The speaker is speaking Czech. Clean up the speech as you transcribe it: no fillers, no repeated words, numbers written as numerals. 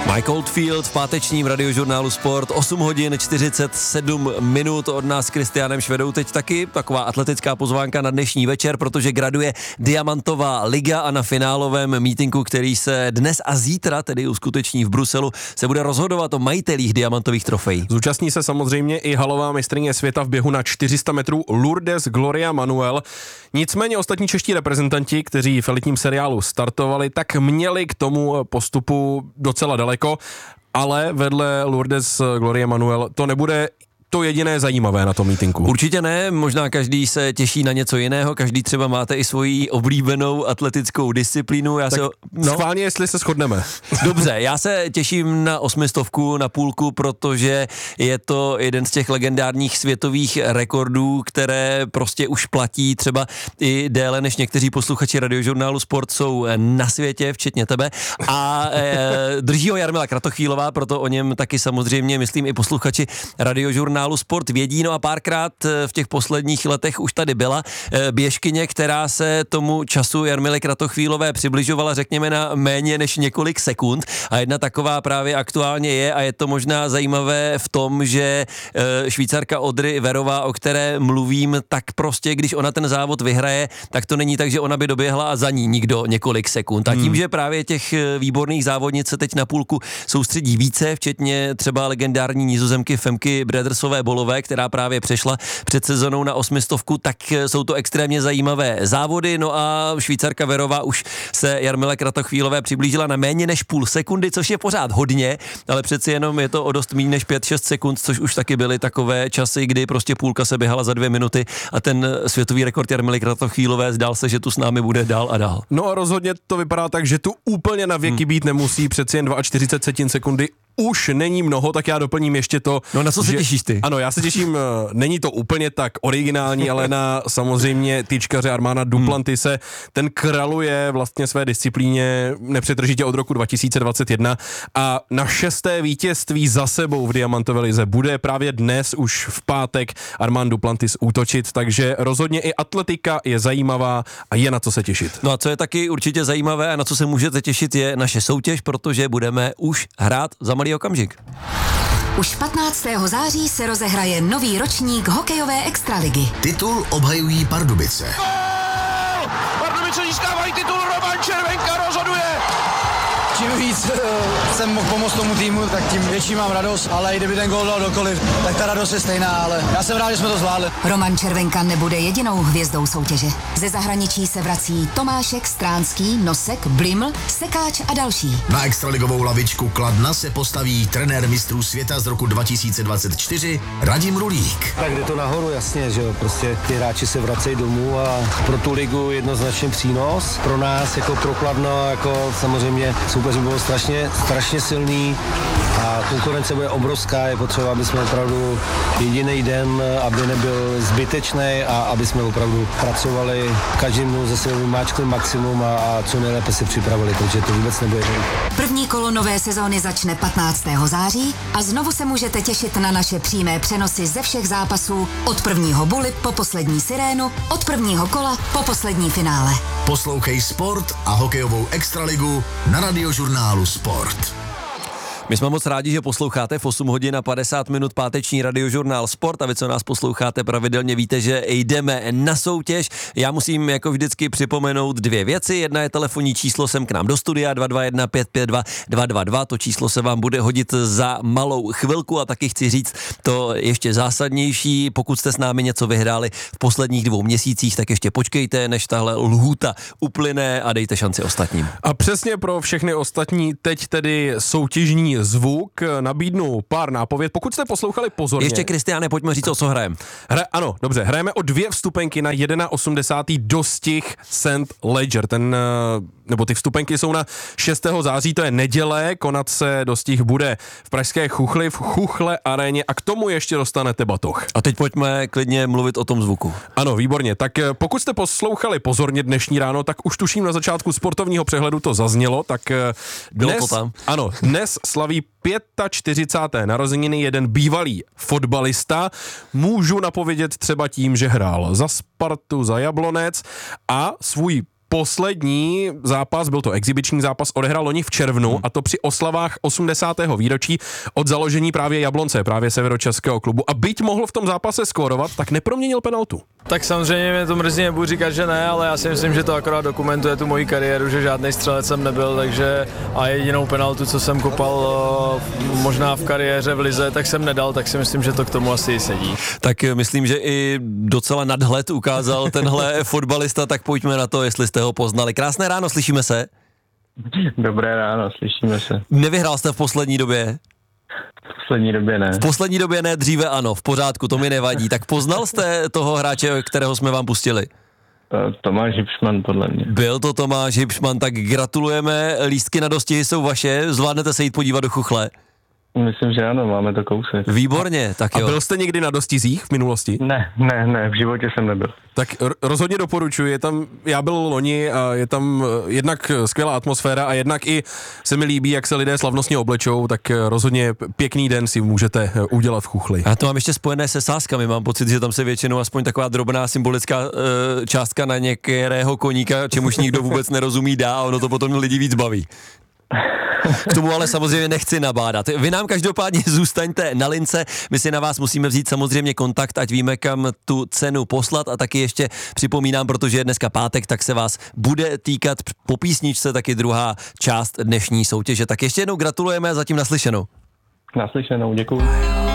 Mike Oldfield v pátečním radiožurnálu Sport, 8 hodin 47 minut od nás s Kristiánem Švedou. Teď taky taková atletická pozvánka na dnešní večer, protože graduje Diamantová liga a na finálovém mítinku, který se dnes a zítra tedy uskuteční v Bruselu, se bude rozhodovat o majitelích diamantových trofejí. Zúčastní se samozřejmě i halová mistryně světa v běhu na 400 metrů Lourdes Gloria Manuel. Nicméně ostatní čeští reprezentanti, kteří v elitním seriálu startovali, tak měli k tomu postupu docela daleko. Ale vedle Lourdes Glorie Manuel to nebude to jediné zajímavé na tom mítinku. Určitě ne, možná každý se těší na něco jiného, každý třeba máte i svoji oblíbenou atletickou disciplínu. Schválně, jestli se shodneme. Dobře, já se těším na 800, na půlku, protože je to jeden z těch legendárních světových rekordů, které prostě už platí třeba i déle, než někteří posluchači radiožurnálu Sport jsou na světě, včetně tebe. A drží ho Jarmila Kratochvílová, proto o něm taky samozřejmě, myslím, i posluchači radiožurnálu Sport vědí. No a párkrát v těch posledních letech už tady byla běžkyně, která se tomu času Jarmily Kratochvílové přibližovala, řekněme, na méně než několik sekund. A jedna taková právě aktuálně je, a je to možná zajímavé v tom, že Švýcarka Audrey Verová, o které mluvím, tak prostě, když ona ten závod vyhraje, tak to není tak, že ona by doběhla a za ní nikdo několik sekund. A tím, že právě těch výborných závodnic se teď na půlku soustředí více, včetně třeba legendární Nizozemky Femky Bredersové Bolové, která právě přešla před sezonou na 800, tak jsou to extrémně zajímavé závody. No a Švýcarka Verová už se Jarmile Kratochvílové přiblížila na méně než půl sekundy, což je pořád hodně, ale přeci jenom je to o dost méně než 5-6 sekund, což už taky byly takové časy, kdy prostě půlka se běhala za 2 minuty a ten světový rekord Jarmily Kratochvílové zdál se, že tu s námi bude dál a dál. No a rozhodně to vypadá tak, že tu úplně na věky být nemusí, přeci jen 42 sekundy už není mnoho, tak já doplním ještě to. No na co se těšíš ty? Ano, já se těším, není to úplně tak originální, ale na samozřejmě tyčkaře Armanda Duplantise. Ten kraluje vlastně své disciplíně nepřetržitě od roku 2021 a na 6. vítězství za sebou v diamantové lize bude právě dnes už v pátek Armand Duplantis útočit, takže rozhodně i atletika je zajímavá a je na co se těšit. No a co je taky určitě zajímavé a na co se můžete těšit, je naše soutěž, protože budeme už hrát za malý okamžik. Už 15. září se rozehraje nový ročník hokejové extraligy. Titul obhajují Pardubice. Pardubice získávají titul, Roman Červenka rozhoduje. Čím víc jsem mohl pomoct tomu týmu, tak tím větší mám radost, ale i kdyby ten gól dal dokoliv, tak ta radost je stejná, ale já jsem rád, že jsme to zvládli. Roman Červenka nebude jedinou hvězdou soutěže. Ze zahraničí se vrací Tomášek, Stránský, Nosek, Bliml, Sekáč a další. Na extraligovou lavičku Kladna se postaví trenér mistrů světa z roku 2024 Radim Rulík. Tak jde to nahoru, jasně, že jo, prostě ty hráči se vracejí domů a pro tu ligu jednoznačně přínos. Pro nás jako pro Kladno, jako samozřejmě soupeř bylo strašně silný a konkurence bude obrovská, je potřeba, aby jsme opravdu jediný den, aby nebyl zbytečný a aby jsme opravdu pracovali každému ze svým máčkem maximum a co nejlépe se připravili, protože to vůbec nebude. První kolo nové sezóny začne 15. září a znovu se můžete těšit na naše přímé přenosy ze všech zápasů od prvního buly po poslední sirénu, od prvního kola po poslední finále. Poslouchej Sport a hokejovou extraligu na radiožurnálu Sport. My jsme moc rádi, že posloucháte v 8 hodin a 50 minut páteční radiožurnál Sport a vy, co nás posloucháte pravidelně, víte, že jdeme na soutěž. Já musím jako vždycky připomenout 2 věci. Jedna je telefonní číslo sem k nám do studia 221 552 222. To číslo se vám bude hodit za malou chvilku a taky chci říct to ještě zásadnější. Pokud jste s námi něco vyhráli v posledních 2 měsících, tak ještě počkejte, než tahle lhůta uplyne a dejte šanci ostatním. A přesně pro všechny ostatní teď tedy soutěžní zvuk, nabídnu pár nápověd. Pokud jste poslouchali pozorně. Ještě, Kristiáne, pojďme říct, o co hrajeme. Ano, dobře, hrajeme o 2 vstupenky na 81. dostih St. Leger. Ty vstupenky jsou na 6. září, to je neděle, konat se dostih bude v pražské Chuchli, v Chuchle aréně a k tomu ještě dostanete batoh. A teď pojďme klidně mluvit o tom zvuku. Ano, výborně. Tak pokud jste poslouchali pozorně dnešní ráno, tak už tuším na začátku sportovního přehledu to zaznělo, tak bylo to tam. Ano, dnes slaví 45. narozeniny jeden bývalý fotbalista. Můžu napovědět třeba tím, že hrál za Spartu, za Jablonec a svůj poslední zápas, byl to exibiční zápas, odehrál loni v červnu a to při oslavách 80. výročí od založení právě Jablonce, právě severočeského klubu. A byť mohl v tom zápase skórovat, tak neproměnil penaltu. Tak samozřejmě mě to mrzí, nebudu říkat, že ne, ale já si myslím, že to akorát dokumentuje tu moji kariéru, že žádný střelec jsem nebyl, takže a jedinou penaltu, co jsem kopal možná v kariéře v lize, tak jsem nedal, tak si myslím, že to k tomu asi sedí. Tak myslím, že i docela nadhled ukázal tenhle fotbalista, tak pojďme na to, jestli jste ho poznali. Krásné ráno, slyšíme se? Dobré ráno, slyšíme se. Nevyhrál jste v poslední době? V poslední době ne. V poslední době ne, dříve ano, v pořádku, to mi nevadí. Tak poznal jste toho hráče, kterého jsme vám pustili? Tomáš Hipšman podle mě. Byl to Tomáš Hipšman, tak gratulujeme, lístky na dostihy jsou vaše, zvládnete se jít podívat do Chuchle? Myslím, že ano, máme to kousek. Výborně, tak jo. A byl jste někdy na dostizích v minulosti? Ne, v životě jsem nebyl. Tak rozhodně doporučuji, já byl loni a je tam jednak skvělá atmosféra a jednak i se mi líbí, jak se lidé slavnostně oblečou, tak rozhodně pěkný den si můžete udělat v Chuchli. Já to mám ještě spojené se sázkami, mám pocit, že tam se většinou aspoň taková drobná symbolická částka na některého koníka, čemuž nikdo vůbec nerozumí, dá a ono to potom lidi víc baví. K tomu ale samozřejmě nechci nabádat. Vy nám každopádně zůstaňte na lince, my si na vás musíme vzít samozřejmě kontakt, ať víme, kam tu cenu poslat a taky ještě připomínám, protože je dneska pátek, tak se vás bude týkat po písničce taky druhá část dnešní soutěže. Tak ještě jednou gratulujeme a zatím naslyšenou. Naslyšenou, děkuju.